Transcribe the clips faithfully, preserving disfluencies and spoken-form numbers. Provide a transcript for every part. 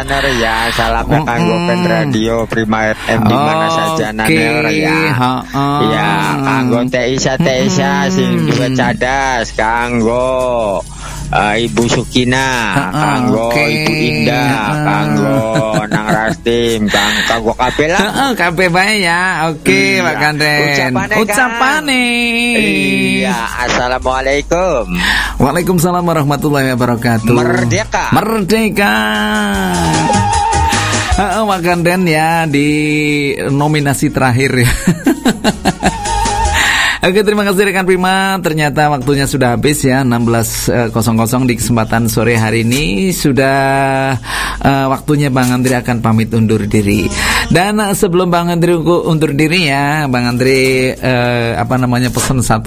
Nur ya. Salamnya kanggo pen radio Prima F M di mana saja Nur ya. Ya, kanggo Teh Isa Teh Isa sing juga cadas, kanggo Uh, Ibu Sukina, uh, kanggo okay. Ibu Indah, uh, kanggo Nang Rastim, kang kanggo kabeh lah. Heeh, uh, kabeh bae ya. Oke, okay, iya. Pak Kanten. Ucapane. Iya, assalamualaikum. Waalaikumsalam warahmatullahi wabarakatuh. Merdeka. Merdeka. Heeh, uh, Pak Kanten ya di nominasi terakhir ya. Oke, terima kasih rekan Prima. Ternyata waktunya sudah habis ya, enam belas nol nol di kesempatan sore hari ini. Sudah uh, waktunya Bang Andri akan pamit undur diri. Dan uh, sebelum Bang Andri undur diri ya, Bang Andri uh, apa namanya pesan satu.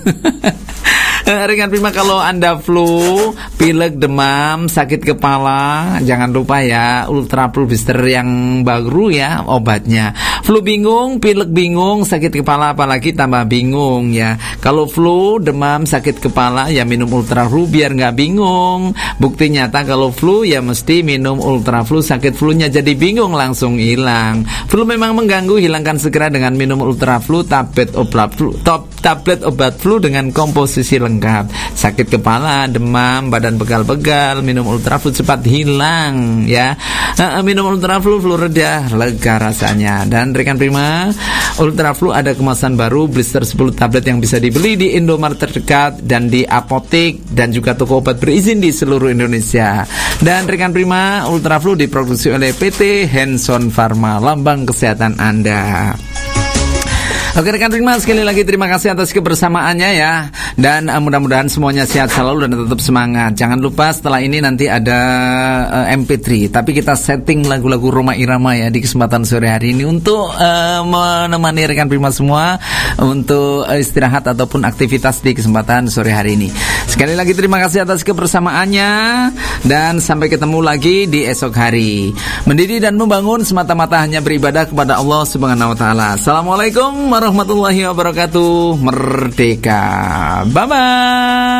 Rekan Prima, kalau Anda flu, pilek, demam, sakit kepala, jangan lupa ya Ultra Flu Booster yang baru ya obatnya. Flu bingung, pilek bingung, sakit kepala apalagi tambah bingung ya. Kalau flu, demam, sakit kepala ya minum Ultra Flu biar nggak bingung. Bukti nyata kalau flu ya mesti minum Ultra Flu, sakit flu-nya jadi bingung langsung hilang. Flu memang mengganggu, hilangkan segera dengan minum Ultra Flu, tablet obat flu, top tablet obat flu dengan komposisi lengkap. Sakit kepala, demam, badan pegal-pegal, minum Ultra Flu cepat hilang ya. Uh, minum Ultra Flu, flu reda, lega rasanya. Dan rekan Prima, Ultra Flu ada kemasan baru blister sepuluh tablet yang bisa dibeli di Indomaret terdekat dan di apotek dan juga toko obat berizin di seluruh Indonesia. Dan rekan Prima, Ultra Flu diproduksi oleh P T Hanson Pharma, lambang kesehatan Anda. Oke rekan Prima, sekali lagi terima kasih atas kebersamaannya ya. Dan uh, mudah-mudahan semuanya sehat selalu dan tetap semangat. Jangan lupa setelah ini nanti ada uh, M P tiga, tapi kita setting lagu-lagu Rhoma Irama ya di kesempatan sore hari ini untuk uh, menemani rekan Prima semua untuk uh, istirahat ataupun aktivitas di kesempatan sore hari ini. Sekali lagi terima kasih atas kebersamaannya dan sampai ketemu lagi di esok hari. Mendidik dan membangun semata-mata hanya beribadah kepada Allah Subhanahu wa taala. Assalamualaikum warahmatullahi wabarakatuh. Merdeka. Bye bye.